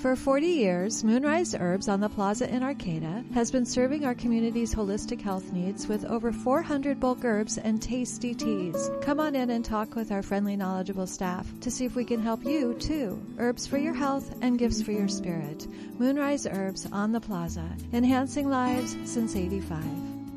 For 40 years, Moonrise Herbs on the Plaza in Arcata has been serving our community's holistic health needs with over 400 bulk herbs and tasty teas. Come on in and talk with our friendly, knowledgeable staff to see if we can help you, too. Herbs for your health and gifts for your spirit. Moonrise Herbs on the Plaza, enhancing lives since '85.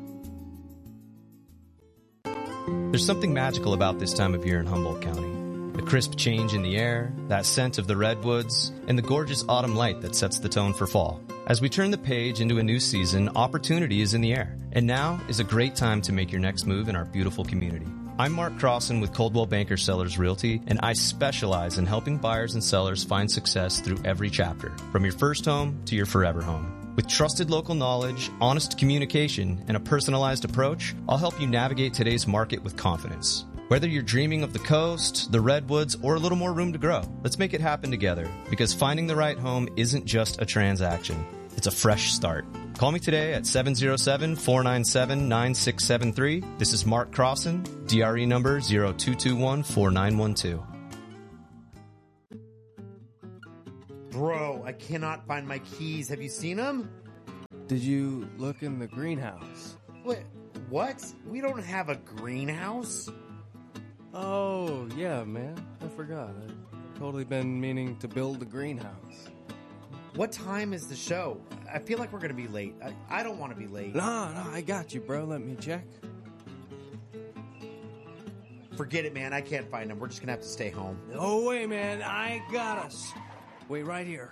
There's something magical about this time of year in Humboldt County. The crisp change in the air, that scent of the redwoods, and the gorgeous autumn light that sets the tone for fall. As we turn the page into a new season, opportunity is in the air. And now is a great time to make your next move in our beautiful community. I'm Mark Crossan with Coldwell Banker Sellers Realty, and I specialize in helping buyers and sellers find success through every chapter, from your first home to your forever home. With trusted local knowledge, honest communication, and a personalized approach, I'll help you navigate today's market with confidence. Whether you're dreaming of the coast, the redwoods, or a little more room to grow, let's make it happen together, because finding the right home isn't just a transaction. It's a fresh start. Call me today at 707-497-9673. This is Mark Crossan, DRE number 0221-4912. Bro, I cannot find my keys. Have you seen them? Did you look in the greenhouse? Wait, what? We don't have a greenhouse? Oh, yeah, man. I forgot. I've totally been meaning to build a greenhouse. What time is the show? I feel like we're going to be late. I don't want to be late. No, I got you, bro. Let me check. Forget it, man. I can't find them. We're just going to have to stay home. No way, man. I got us. Wait right here.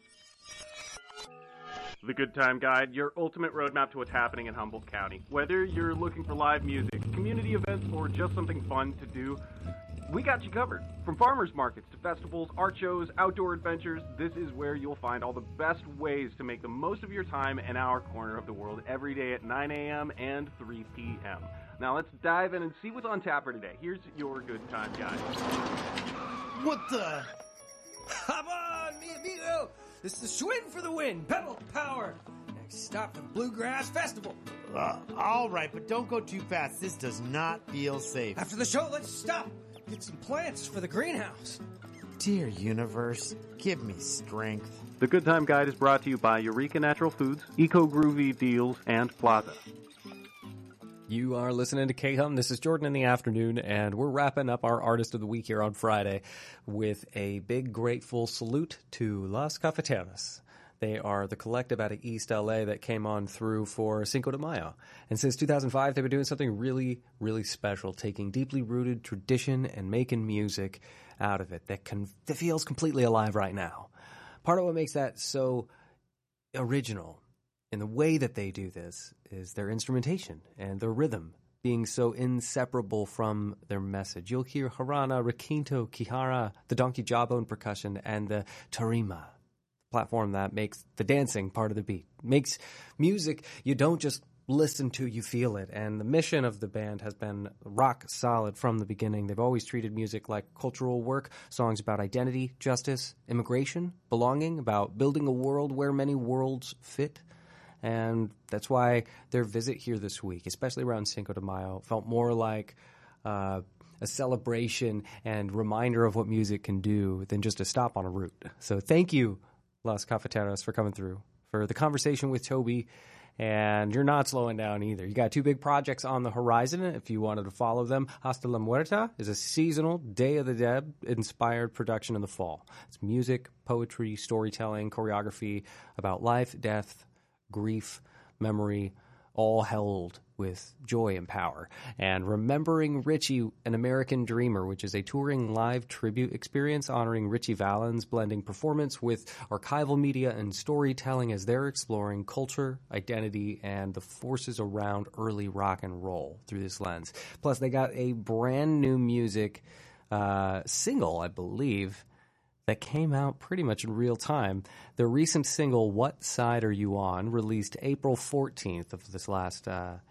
The Good Time Guide, your ultimate roadmap to what's happening in Humboldt County. Whether you're looking for live music, community events, or just something fun to do, we got you covered. From farmers markets to festivals, art shows, outdoor adventures, this is where you'll find all the best ways to make the most of your time in our corner of the world every day at 9 a.m. and 3 p.m. Now let's dive in and see what's on tap for today. Here's your Good Time Guide. What the? Come on, mi amigo. This is Swing for the Win, pedal power. Next stop, the Bluegrass Festival. All right, but don't go too fast. This does not feel safe. After the show, let's stop. Get some plants for the greenhouse. Dear universe, give me strength. The Good Time Guide is brought to you by Eureka Natural Foods, Eco Groovy Deals, and Plaza. You are listening to K-Hum. This is Jordan in the afternoon, and we're wrapping up our Artist of the Week here on Friday with a big grateful salute to Las Cafeteras. They are the collective out of East LA that came on through for Cinco de Mayo. And since 2005, they've been doing something really, really special, taking deeply rooted tradition and making music out of it that feels completely alive right now. Part of what makes that so original in the way that they do this is their instrumentation and their rhythm being so inseparable from their message. You'll hear Harana, requinto, kihara, the donkey jawbone percussion, and the tarima, platform that makes the dancing part of the beat. Makes music you don't just listen to, you feel it. And the mission of the band has been rock solid from the beginning. They've always treated music like cultural work, songs about identity, justice, immigration, belonging, about building a world where many worlds fit. And that's why their visit here this week, especially around Cinco de Mayo, felt more like a celebration and reminder of what music can do than just a stop on a route. So thank you, Las Cafeteras, for coming through, for the conversation with Toby. And you're not slowing down either. You got two big projects on the horizon if you wanted to follow them. Hasta la Muerta is a seasonal Day of the Dead inspired production in the fall. It's music, poetry, storytelling, choreography about life, death, grief, memory, all held with joy and power. And Remembering Richie, an American Dreamer, which is a touring live tribute experience honoring Richie Valens, blending performance with archival media and storytelling as they're exploring culture, identity, and the forces around early rock and roll through this lens. Plus, they got a brand new music single, I believe, that came out pretty much in real time. Their recent single, What Side Are You On?, released April 14th of this last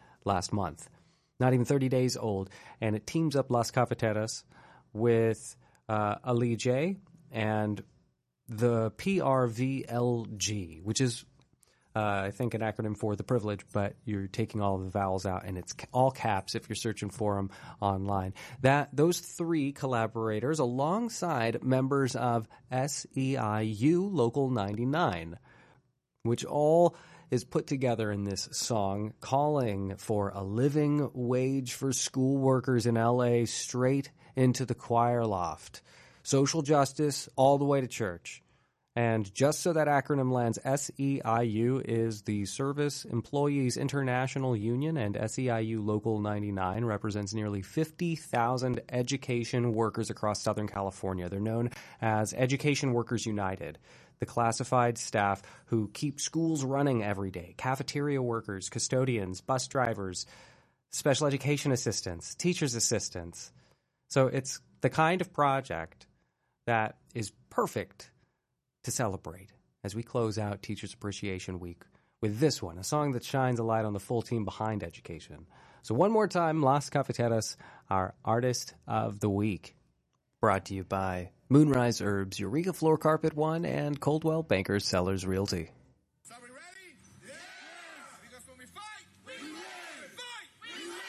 month. Not even 30 days old. And it teams up Las Cafeteras with Ali J and the PRVLG, which is I think an acronym for the privilege, but you're taking all of the vowels out, and it's all caps if you're searching for them online. Those three collaborators, alongside members of SEIU Local 99, which all is put together in this song calling for a living wage for school workers in LA straight into the choir loft. Social justice all the way to church. And just so that acronym lands, SEIU is the Service Employees International Union, and SEIU Local 99 represents nearly 50,000 education workers across Southern California. They're known as Education Workers United, the classified staff who keep schools running every day, cafeteria workers, custodians, bus drivers, special education assistants, teachers' assistants. So it's the kind of project that is perfect to celebrate as we close out Teachers Appreciation Week with this one, a song that shines a light on the full team behind education. So one more time, Las Cafeteras, our Artist of the Week. Brought to you by Moonrise Herbs, Eureka Floor Carpet One, and Coldwell Bankers Sellers Realty.